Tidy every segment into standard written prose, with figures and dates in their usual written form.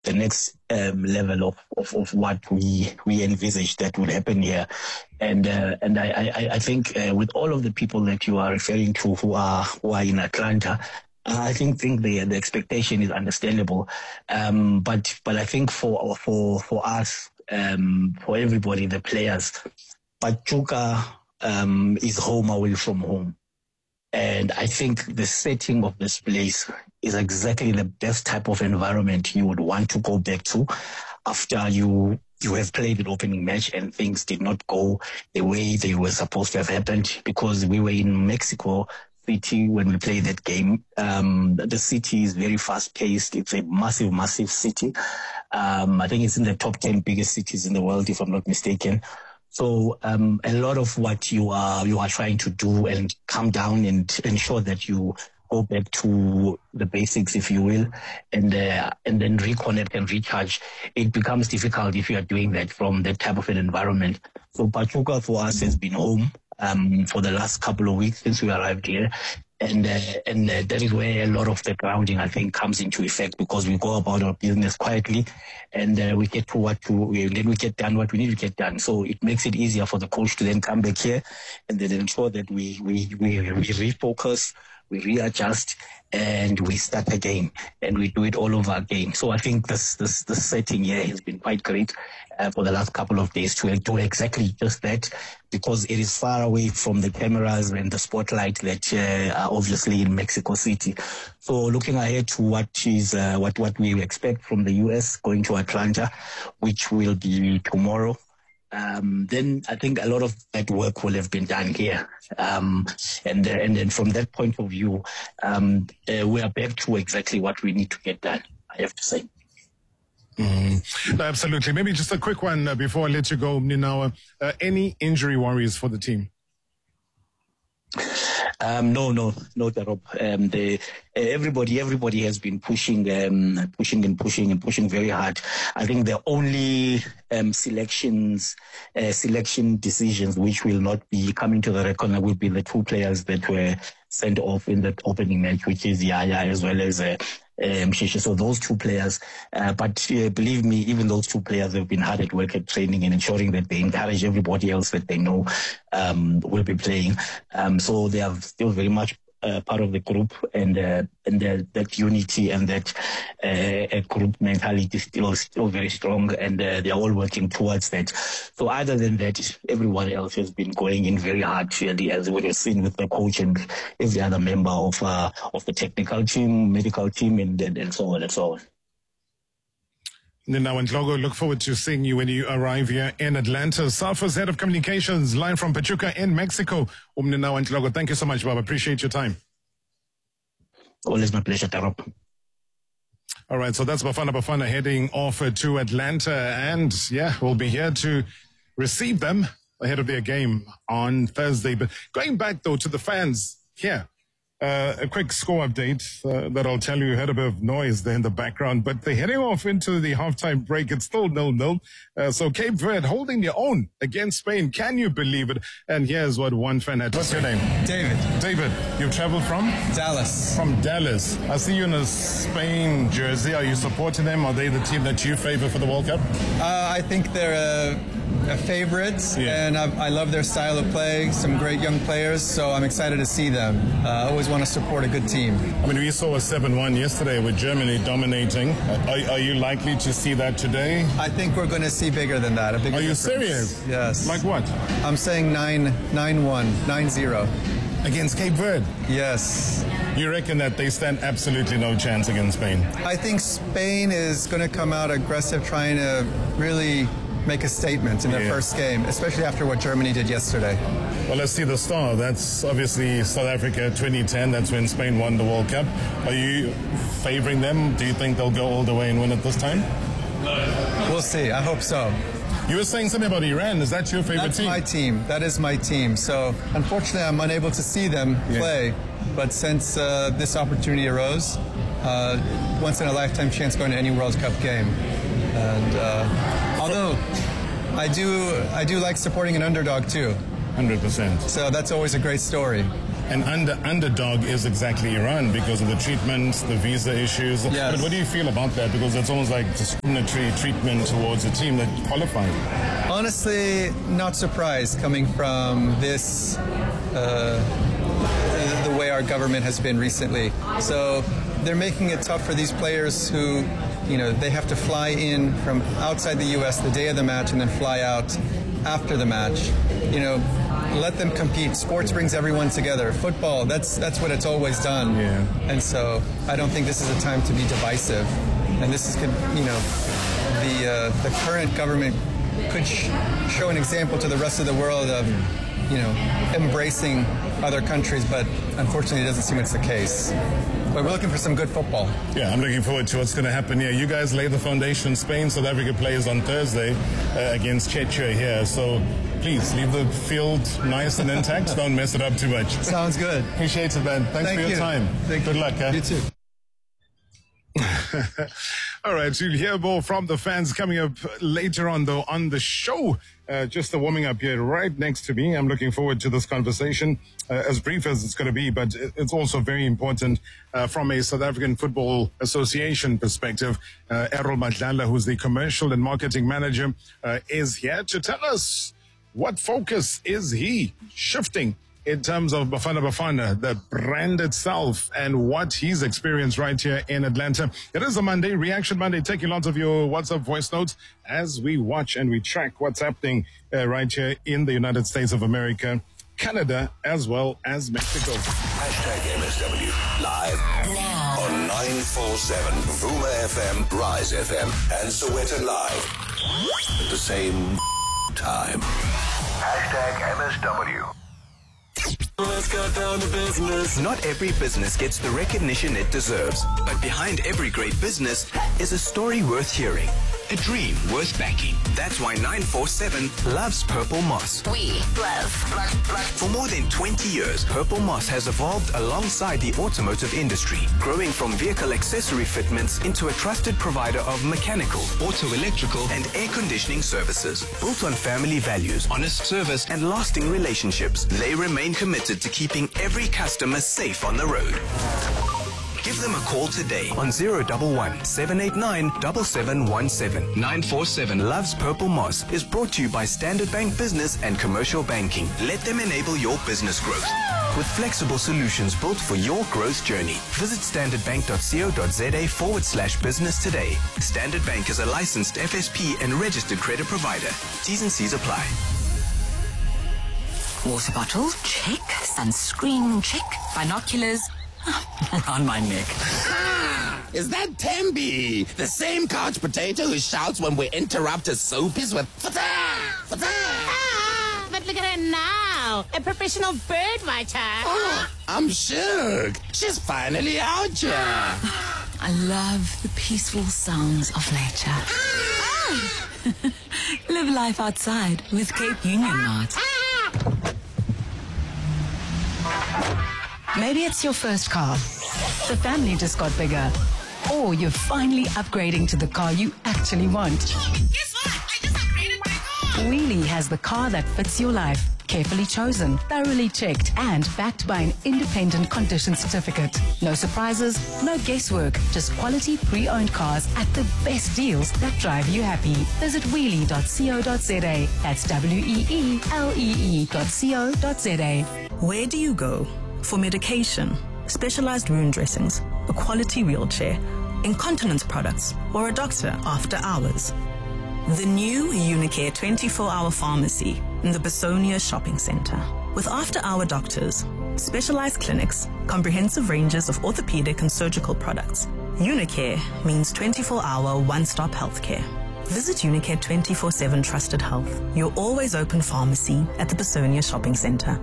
level of what we envisage that would happen here. And I think with all of the people that you are referring to who are in Atlanta, I think the expectation is understandable. But I think for us, for everybody, the players, Pachuca is home away from home. And I think the setting of this place is exactly the best type of environment you would want to go back to after you have played an opening match and things did not go the way they were supposed to have happened, because we were in Mexico City when we played that game. The city is very fast-paced. It's a massive, massive city. I think it's in the top 10 biggest cities in the world, if I'm not mistaken. So a lot of what you are trying to do and come down and ensure that you go back to the basics, if you will, and then reconnect and recharge, it becomes difficult if you are doing that from that type of an environment. So Pachuca for us has been home for the last couple of weeks since we arrived here. And that is where a lot of the grounding, I think, comes into effect, because we go about our business quietly and we get to then we get done what we need to get done. So it makes it easier for the coach to then come back here and then ensure that we refocus, we readjust, and we start again, and we do it all over again. So I think the setting here has been quite great for the last couple of days to do exactly just that, because it is far away from the cameras and the spotlight that are obviously in Mexico City. So looking ahead to what we expect from the US going to Atlanta, which will be tomorrow. Then I think a lot of that work will have been done here. And then from that point of view, we are back to exactly what we need to get done, I have to say. No, absolutely. Maybe just a quick one before I let you go, Mninawa. Any injury worries for the team? No, Darob. Everybody has been pushing very hard. I think the only selection decisions which will not be coming to the record will be the two players that were sent off in that opening match, which is Yaya as well as Mshishi. So those two players, but believe me, even those two players have been hard at work at training and ensuring that they encourage everybody else that they know will be playing. So they are still very much part of the group, and that unity and that group mentality is still very strong, and they are all working towards that. So other than that, everyone else has been going in very hard, really, as we have seen with the coach and every other member of the technical team, medical team, and so on and so on. Now, and Logo, look forward to seeing you when you arrive here in Atlanta. SAFA's Head of Communications, line from Pachuca in Mexico. Now, and Logo, thank you so much, Bob. Appreciate your time. Always my pleasure, Tarop. All right, so that's Bafana heading off to Atlanta. And, yeah, we'll be here to receive them ahead of their game on Thursday. But going back, though, to the fans here. A quick score update that I'll tell you. You heard a bit of noise there in the background, but they're heading off into the halftime break. It's still 0-0. So Cape Verde holding their own against Spain. Can you believe it? And here's what one fan had to say. What's your name? David. David, you've traveled from? Dallas. From Dallas. I see you in a Spain jersey. Are you supporting them? Are they the team that you favor for the World Cup? I think they're a favorite, and I love their style of play. Some great young players, so I'm excited to see them. I always want to support a good team. I mean, we saw a 7-1 yesterday with Germany dominating. Are you likely to see that today? I think we're going to see bigger than that. Are you serious? Yes. Like what? I'm saying 9-1, 9-0. Against Cape Verde? Yes. You reckon that they stand absolutely no chance against Spain? I think Spain is going to come out aggressive, trying to really make a statement in their first game, especially after what Germany did yesterday. Well, let's see the star. That's obviously South Africa 2010. That's when Spain won the World Cup. Are you favoring them? Do you think they'll go all the way and win it this time? We'll see. I hope so. You were saying something about Iran. Is that your favorite team? That's my team. That is my team. So, unfortunately, I'm unable to see them play. But since this opportunity arose, once in a lifetime chance going to any World Cup game. And although I do like supporting an underdog too. 100%. So that's always a great story. an underdog is exactly Iran because of the treatment, the visa issues. Yes. But what do you feel about that? Because it's almost like discriminatory treatment towards a team that qualified. Honestly, not surprised coming from this, the way our government has been recently. So they're making it tough for these players who, they have to fly in from outside the U.S. the day of the match and then fly out after the match. Let them compete. Sports brings everyone together. Football, that's what it's always done. Yeah. And so I don't think this is a time to be divisive. And this is, the current government could show an example to the rest of the world of, embracing other countries, but unfortunately it doesn't seem it's the case. But we're looking for some good football. Yeah, I'm looking forward to what's going to happen here. You guys lay the foundation. Spain, South Africa plays on Thursday against Czechia here. So please leave the field nice and intact. Don't mess it up too much. Sounds good. Appreciate it, man. Thanks for your time. Good luck. You too. All right, you'll hear more from the fans coming up later on, though, on the show. Just the warming up here right next to me. I'm looking forward to this conversation, as brief as it's going to be, but it's also very important from a South African Football Association perspective. Errol Madlala, who's the commercial and marketing manager, is here to tell us what focus is he shifting in terms of Bafana Bafana, the brand itself, and what he's experienced right here in Atlanta. It is a Monday, Reaction Monday, taking lots of your WhatsApp voice notes as we watch and we track what's happening right here in the United States of America, Canada, as well as Mexico. #MSW live now on 947 Vuma FM, Rise FM, and Soweto Live at the same time. #MSW. Let's go down to business. Not every business gets the recognition it deserves, but behind every great business is a story worth hearing. A dream worth backing. That's why 947 loves Purple Moss. We love black. For more than 20 years, Purple Moss has evolved alongside the automotive industry, growing from vehicle accessory fitments into a trusted provider of mechanical, auto electrical, and air conditioning services. Built on family values, honest service, and lasting relationships, they remain committed to keeping every customer safe on the road. Give them a call today on 011 789 7717. 947 Loves Purple Moss is brought to you by Standard Bank Business and Commercial Banking. Let them enable your business growth with flexible solutions built for your growth journey. Visit standardbank.co.za/business today. Standard Bank is a licensed FSP and registered credit provider. T's and C's apply. Water bottle, check. Sunscreen, check. Binoculars, around my neck. Is that Tembi? The same couch potato who shouts when we interrupt his soapies with fata, fata. But look at her now. A professional bird writer. Oh, I'm shook. She's finally out here. I love the peaceful sounds of nature. Live life outside with Cape Union Mart. Maybe it's your first car. The family just got bigger. Or you're finally upgrading to the car you actually want. Guess what? I just upgraded my car. Wheelie has the car that fits your life. Carefully chosen, thoroughly checked, and backed by an independent condition certificate. No surprises, no guesswork, just quality pre-owned cars at the best deals that drive you happy. Visit wheelie.co.za. That's WEELEE.co.za. Where do you go for medication, specialized wound dressings, a quality wheelchair, incontinence products, or a doctor after hours? The new Unicare 24-hour pharmacy in the Besonia Shopping Center. With after-hour doctors, specialized clinics, comprehensive ranges of orthopedic and surgical products, Unicare means 24-hour one-stop healthcare. Visit Unicare 24/7 Trusted Health, your always open pharmacy at the Besonia Shopping Center.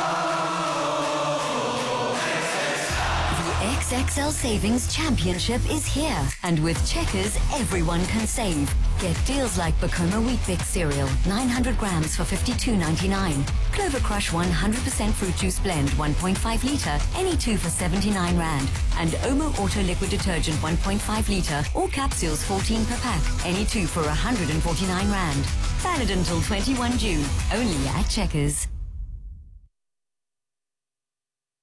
XXL Savings Championship is here, and with Checkers, everyone can save. Get deals like Bacoma Wheat Bix cereal, 900 grams for $52.99. Clover Crush 100% fruit juice blend, 1.5 litre, any two for 79 Rand. And Omo Auto Liquid Detergent, 1.5 litre, all capsules 14 per pack, any two for 149 Rand. Valid until 21 June, only at Checkers.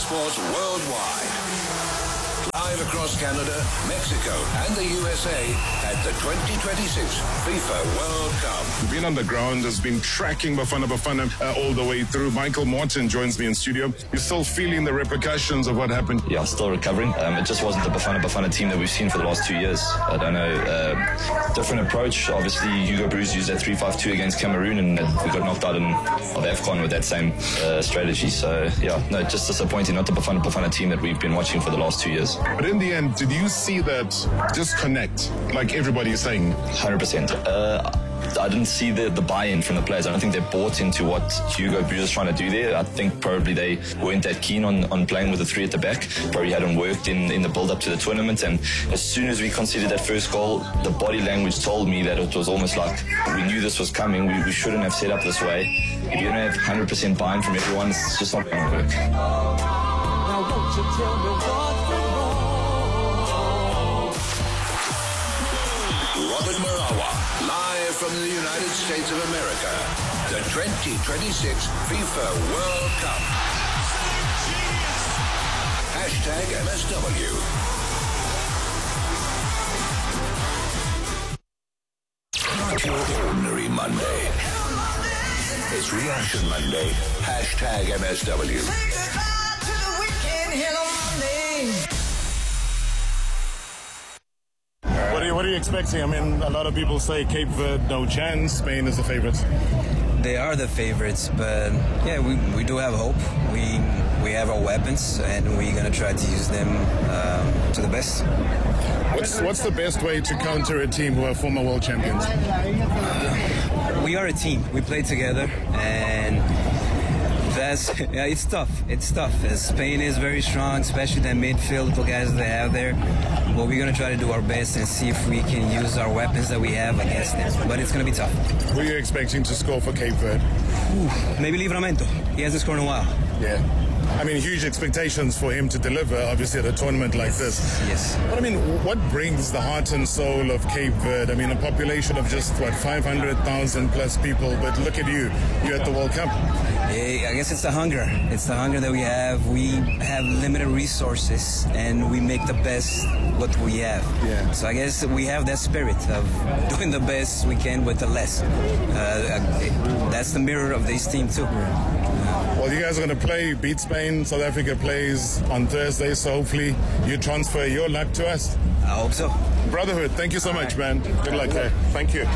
sports worldwide. Live across Canada, Mexico, and the USA at the 2026 FIFA World Cup. Been on the ground, has been tracking Bafana Bafana all the way through. Michael Morton joins me in studio. You're still feeling the repercussions of what happened? Yeah, still recovering. It just wasn't the Bafana team that we've seen for the last 2 years. I don't know, different approach. Obviously, Hugo Broos used that 3-5-2 against Cameroon, and we got knocked out of AFCON with that same strategy. So, yeah, no, just disappointing. Not the Bafana team that we've been watching for the last 2 years. But in the end, did you see that disconnect, like everybody is saying? 100%. I didn't see the buy-in from the players. I don't think they bought into what Hugo Broos is trying to do there. I think probably they weren't that keen on playing with the three at the back. Probably hadn't worked in the build-up to the tournament. And as soon as we conceded that first goal, the body language told me that it was almost like we knew this was coming. We shouldn't have set up this way. If you don't have 100% buy-in from everyone, it's just not going to work. Now won't you tell me what's wrong? Robert Marawa, live from the United States of America, the 2026 FIFA World Cup. Hashtag MSW. Not your ordinary Monday. It's Reaction Monday. Hashtag MSW. What are you expecting? I mean, a lot of people say Cape Verde, no chance. Spain is the favorites. They are the favorites, but yeah, we do have hope. We have our weapons, and we're gonna try to use them to the best. What's the best way to counter a team who are former world champions? We are a team. We play together, and it's tough. It's tough. Spain is very strong, especially the midfield guys they have there. But we're going to try to do our best and see if we can use our weapons that we have against them. But it's going to be tough. Who are you expecting to score for Cape Verde? Maybe Livramento. He hasn't scored in a while. Yeah. I mean, huge expectations for him to deliver, obviously, at a tournament like this. Yes. But I mean, what brings the heart and soul of Cape Verde? I mean, a population of just, 500,000 plus people, but look at you. You're at the World Cup. Yeah, I guess it's the hunger. It's the hunger that we have. We have limited resources, and we make the best what we have. Yeah. So I guess we have that spirit of doing the best we can with the less. That's the mirror of this team, too. Well, you guys are going to play, beat Spain. South Africa plays on Thursday, so hopefully you transfer your luck to us. I hope so. Brotherhood, thank you so much, man. Good luck there. Thank you.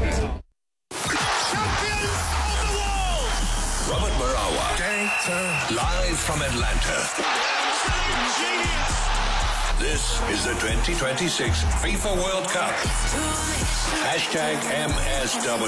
Robert Marawa, live from Atlanta. This is the 2026 FIFA World Cup. Hashtag MSW.